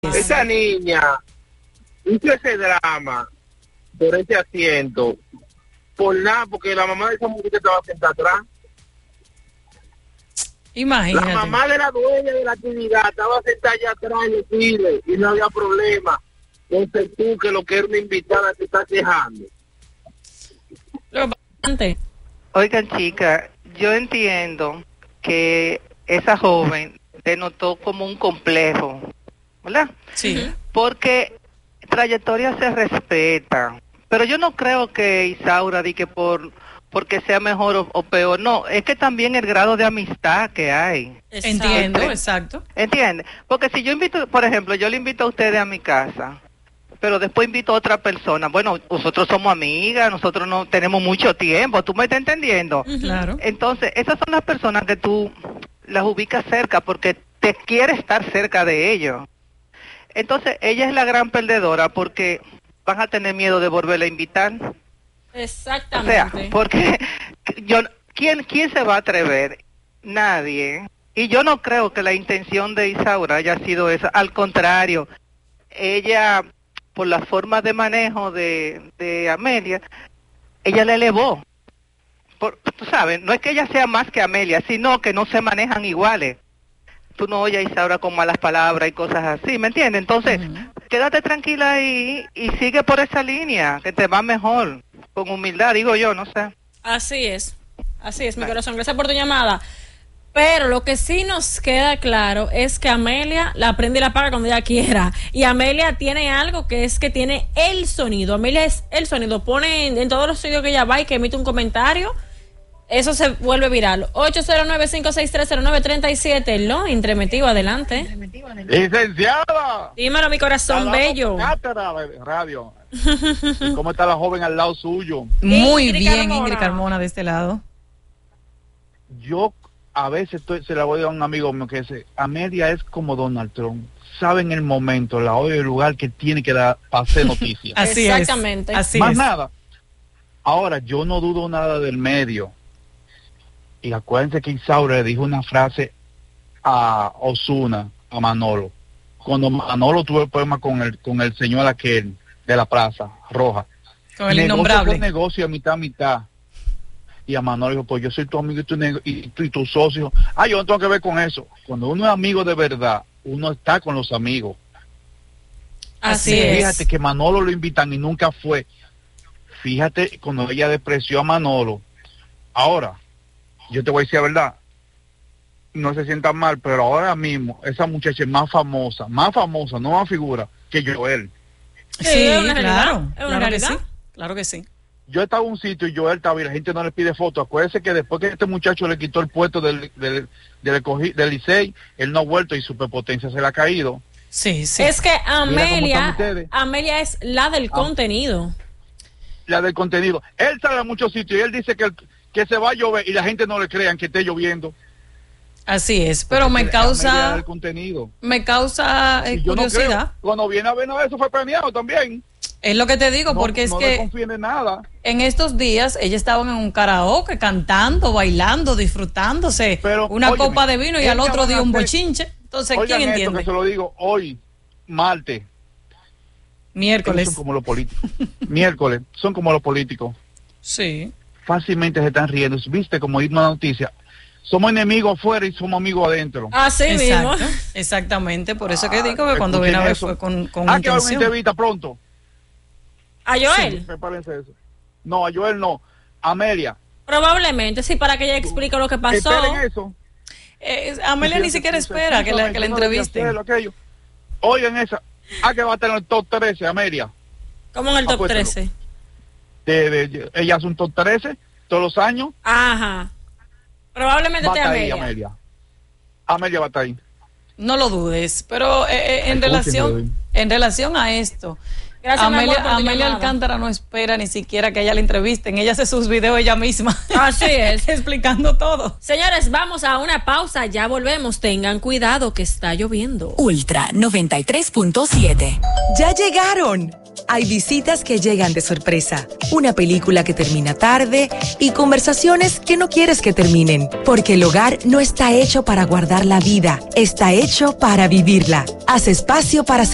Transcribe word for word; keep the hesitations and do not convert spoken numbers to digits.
Esa niña hizo ese drama por ese asiento, por nada, porque la mamá de esa mujer estaba sentada atrás. Imagínate. La mamá de la dueña de la actividad estaba sentada allá atrás en el cine y no había problema. Entonces tú, que lo que era una invitada, te estás quejando. Oigan, chicas, yo entiendo que esa joven denotó como un complejo, ¿verdad? Sí. Porque trayectoria se respeta, pero yo no creo que Isaura di que por porque sea mejor o, o peor, no, es que también el grado de amistad que hay. Exacto. Entiendo, exacto. ¿Entiende? Porque si yo invito, por ejemplo, yo le invito a ustedes a mi casa, pero después invito a otra persona, bueno, nosotros somos amigas, nosotros no tenemos mucho tiempo, ¿tú me estás entendiendo? Uh-huh. Claro. Entonces, esas son las personas que tú las ubicas cerca porque te quieres estar cerca de ellos. Entonces, ella es la gran perdedora porque van a tener miedo de volverla a invitar. Exactamente. O sea, porque yo, ¿quién, quién se va a atrever? Nadie. Y yo no creo que la intención de Isaura haya sido esa. Al contrario, ella, por la forma de manejo de, de Amelia, ella le elevó. Por, tú sabes, no es que ella sea más que Amelia, sino que no se manejan iguales. Tú no oyes a Isaura con malas palabras y cosas así, ¿me entiendes? Entonces, uh-huh. quédate tranquila ahí y sigue por esa línea, que te va mejor, con humildad, digo yo, no sé. Así es, así es, mi corazón, gracias por tu llamada. Pero lo que sí nos queda claro es que Amelia la prende y la apaga cuando ella quiera. Y Amelia tiene algo que es que tiene el sonido. Amelia es el sonido, pone en, en todos los sitios que ella va y que emite un comentario, eso se vuelve viral. ocho cero nueve, cinco seis tres, cero nueve tres siete, lo entremetido, adelante. Licenciada. Dímelo, mi corazón bello. Cátedra de radio. ¿Cómo está la joven al lado suyo? Muy Ingrid bien, Carmona. Ingrid Carmona, de este lado. Yo a veces estoy, se la voy a dar a un amigo mío que dice, Amelia es como Donald Trump. Sabe en el momento, la hora y el lugar que tiene que dar para hacer noticias. Así Exactamente. Es, así Más es. nada. Ahora, yo no dudo nada del medio. Y acuérdense que Isaura le dijo una frase a Ozuna, a Manolo. Cuando Manolo tuvo el problema con el con el señor aquel de la Plaza Roja. Con el innombrable. Un negocio a mitad a mitad. Y a Manolo dijo, pues yo soy tu amigo y tu, y, tu, y tu socio. Ah, yo no tengo que ver con eso. Cuando uno es amigo de verdad, uno está con los amigos. Así Fíjate es. Fíjate que Manolo lo invitan y nunca fue. Fíjate cuando ella despreció a Manolo. Ahora, yo te voy a decir la verdad, no se sientan mal, pero ahora mismo esa muchacha es más famosa, más famosa, no más figura que Joel. Sí, Sí, es una realidad. claro, Es una claro que realidad. sí, claro que sí. Yo estaba en un sitio y Joel estaba y la gente no le pide fotos. Acuérdense que después que este muchacho le quitó el puesto del, del, del, del, del Licey, él no ha vuelto y su superpotencia se le ha caído. Sí, sí. Es que Mira cómo Amelia, están ustedes. Amelia es la del Ah. contenido. La del contenido. Él sale a muchos sitios y él dice que, el, que se va a llover y la gente no le crean que esté lloviendo. Así es, pero me Porque Amelia causa, del contenido. me causa eh, Y yo no curiosidad. creo, cuando viene a ver, no, eso fue premiado también. Es lo que te digo, No, porque es no que le confíen en nada. en estos días ella estaba en un karaoke cantando, bailando, disfrutándose Pero, una óyeme, copa de vino y al ellas otro van día a un hacer- bochinche. Entonces, Oigan ¿quién esto, entiende? que se lo digo hoy, martes. Ellos Miércoles. son como los políticos. Miércoles, son como los políticos. Sí. Fácilmente se están riendo. ¿Viste como hay una noticia? Somos enemigos afuera y somos amigos adentro. Así mismo. Exacto, exactamente, por eso que Ah, digo que cuando viene a ver escuchen fue eso. con, con Ah, que va a una intención. entrevista pronto. A Joel. Prepárense eso. No, a Joel no. Amelia. Probablemente, sí, para que ella explique lo que pasó. Esperen eso. Eh, Amelia ni siquiera espera que la, que la entrevisten. Aquello. Oigan esa. Ah, que va a estar en el top trece, Amelia. Como en el top Apuéstalo. trece. De, de, de- ella hace un top trece todos los años. Ajá. Probablemente Va a te estar ahí, Amelia. Amelia. Amelia va a estar ahí. No lo dudes, pero eh, eh, en Ay, relación escúchenme. en relación a esto, Gracias, mi amor, Amelia, por tu Amelia llamada. Alcántara no espera ni siquiera que ella la entrevisten, ella hace sus videos ella misma. Así es. Explicando todo. Señores, vamos a una pausa, ya volvemos. Tengan cuidado que está lloviendo. Ultra noventa y tres punto siete. ¡Ya llegaron! Hay visitas que llegan de sorpresa, una película que termina tarde y conversaciones que no quieres que terminen, porque el hogar no está hecho para guardar la vida, está hecho para vivirla. Haz espacio para